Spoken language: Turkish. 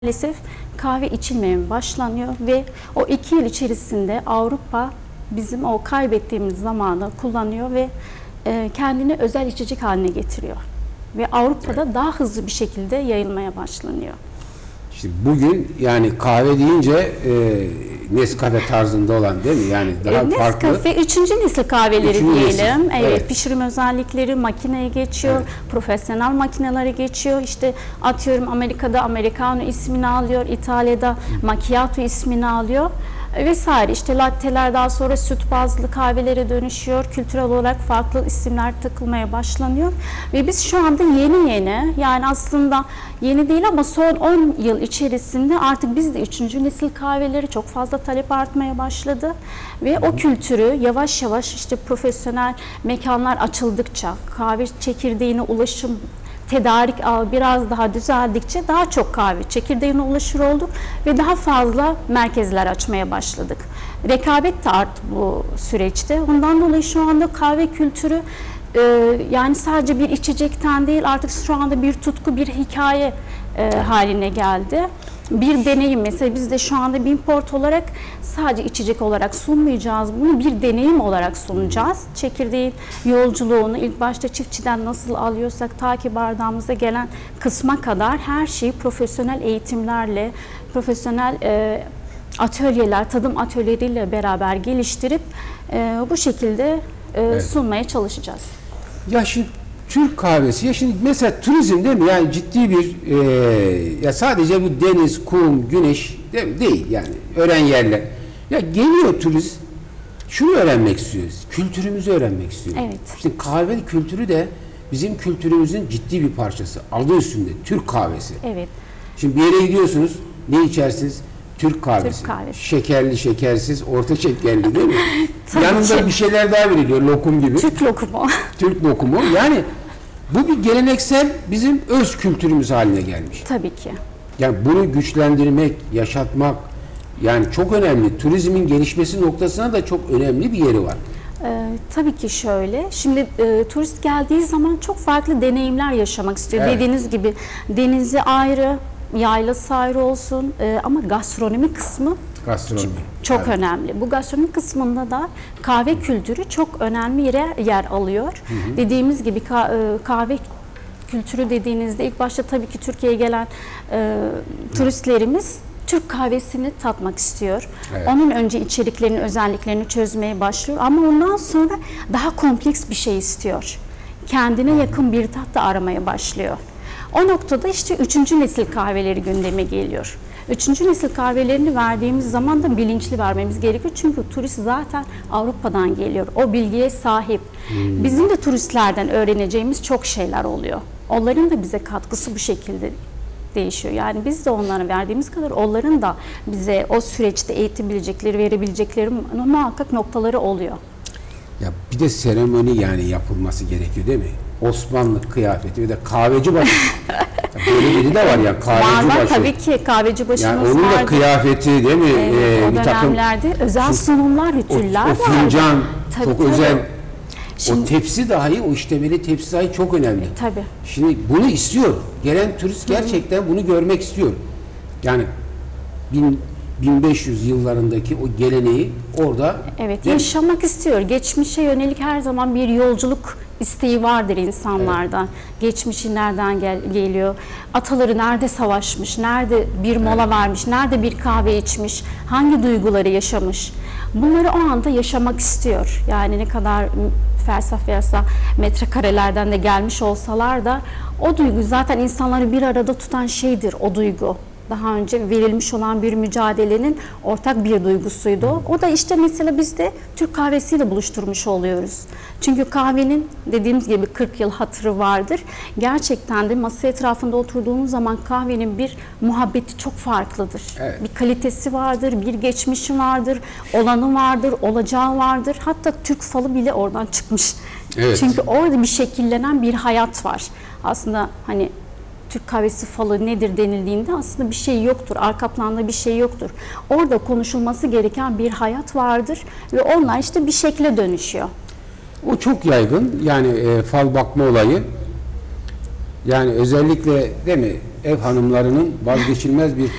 Maalesef kahve içilmeye başlanıyor ve o 2 yıl içerisinde Avrupa bizim o kaybettiğimiz zamanı kullanıyor ve kendini özel içecek haline getiriyor. Ve Avrupa'da daha hızlı bir şekilde yayılmaya başlanıyor. İşte bugün yani kahve deyince Nescafe tarzında olan değil mi? Yani daha farklı. Nescafe 3. nesil kahveleri diyelim. Nesil. Evet, pişirim özellikleri makineye geçiyor, evet. Profesyonel makinelere geçiyor. İşte atıyorum Amerika'da Americano ismini alıyor, İtalya'da Macchiato ismini alıyor vesaire. İşte latteler daha sonra süt bazlı kahvelere dönüşüyor. Kültürel olarak farklı isimler takılmaya başlanıyor. Ve biz şu anda yeni yani aslında yeni değil ama son 10 yıl içerisinde artık biz de 3. nesil kahveleri çok fazla talep artmaya başladı. Ve o kültürü yavaş yavaş işte profesyonel mekanlar açıldıkça, kahve çekirdeğine ulaşım, tedarik biraz daha düzeldikçe daha çok kahve çekirdeğine ulaşır olduk ve daha fazla merkezler açmaya başladık. Rekabet de arttı bu süreçte. Ondan dolayı şu anda kahve kültürü yani sadece bir içecekten değil artık şu anda bir tutku, bir hikaye haline geldi. Bir deneyim, mesela biz de şu anda Binport olarak sadece içecek olarak sunmayacağız, bunu bir deneyim olarak sunacağız. Çekirdeğin yolculuğunu ilk başta çiftçiden nasıl alıyorsak ta ki bardağımıza gelen kısma kadar her şeyi profesyonel eğitimlerle, profesyonel atölyeler, tadım atölyeleriyle beraber geliştirip bu şekilde evet. sunmaya çalışacağız. Ya şimdi Türk kahvesi, ya şimdi mesela turizm değil mi? Yani ciddi bir ya sadece bu deniz, kum, güneş değil yani öğren yerler. Ya geliyor turist, şunu öğrenmek istiyoruz, kültürümüzü öğrenmek istiyor. Evet. İşte kahve kültürü de bizim kültürümüzün ciddi bir parçası. Adı üstünde Türk kahvesi. Evet. Şimdi bir yere gidiyorsunuz, ne içersiniz? Türk kahvesi. Türk kahvesi. Şekerli, şekersiz, orta şekerli değil mi? Yanında bir şeyler daha veriliyor, lokum gibi. Türk lokumu. Türk lokumu. Yani bu bir geleneksel bizim öz kültürümüz haline gelmiş. Tabii ki. Yani bunu güçlendirmek, yaşatmak yani çok önemli. Turizmin gelişmesi noktasına da çok önemli bir yeri var. Tabii ki şöyle. Şimdi turist geldiği zaman çok farklı deneyimler yaşamak istiyor. Evet. Dediğiniz gibi denizi ayrı, yaylası ayrı olsun ama gastronomi kısmı çok evet. önemli. Bu gastronomi kısmında da kahve kültürü çok önemli yer alıyor. Hı hı. Dediğimiz gibi kahve kültürü dediğinizde ilk başta tabii ki Türkiye'ye gelen turistlerimiz Türk kahvesini tatmak istiyor. Evet. Onun önce içeriklerini, özelliklerini çözmeye başlıyor ama ondan sonra daha kompleks bir şey istiyor. Kendine yakın bir tat da aramaya başlıyor. O noktada işte 3. nesil kahveleri gündeme geliyor. 3. nesil kahvelerini verdiğimiz zaman da bilinçli vermemiz gerekiyor. Çünkü turist zaten Avrupa'dan geliyor. O bilgiye sahip. Bizim de turistlerden öğreneceğimiz çok şeyler oluyor. Onların da bize katkısı bu şekilde değişiyor. Yani biz de onlara verdiğimiz kadar onların da bize o süreçte eğitebilecekleri, verebilecekleri muhakkak noktaları oluyor. Ya bir de seremoni yani yapılması gerekiyor değil mi? Osmanlı kıyafeti ve de kahveci başı. Böyle biri de var ya kahveci var, başı. Tabii ki kahveci başımız yani onun da kıyafeti değil mi? Evet, o dönemlerde özel sunumlar, ritüeller var. O fincan çok özel. Şimdi, o tepsi dahi, o işlemeli tepsi dahi çok önemli. Tabii. Şimdi bunu istiyor. Gelen turist gerçekten bunu görmek istiyor. Yani 1500 yıllarındaki o geleneği orada yaşamak istiyor. Geçmişe yönelik her zaman bir yolculuk isteği vardır insanlarda. Evet. Geçmişi nereden geliyor? Ataları nerede savaşmış? Nerede bir mola vermiş? Nerede bir kahve içmiş? Hangi duyguları yaşamış? Bunları o anda yaşamak istiyor. Yani ne kadar felsefe metrekarelerden de gelmiş olsalar da o duygu zaten insanları bir arada tutan şeydir o duygu. Daha önce verilmiş olan bir mücadelenin ortak bir duygusuydu. O da işte mesela biz de Türk kahvesiyle buluşturmuş oluyoruz. Çünkü kahvenin dediğimiz gibi 40 yıl hatırı vardır. Gerçekten de masa etrafında oturduğunuz zaman kahvenin bir muhabbeti çok farklıdır. Evet. Bir kalitesi vardır, bir geçmişi vardır, olanı vardır, olacağı vardır. Hatta Türk falı bile oradan çıkmış. Evet. Çünkü orada bir şekillenen bir hayat var. Aslında hani Türk kahvesi falı nedir denildiğinde aslında bir şey yoktur. Arka planda bir şey yoktur. Orada konuşulması gereken bir hayat vardır ve onlar işte bir şekle dönüşüyor. O çok yaygın. Yani fal bakma olayı. Yani özellikle değil mi? ev hanımlarının vazgeçilmez bir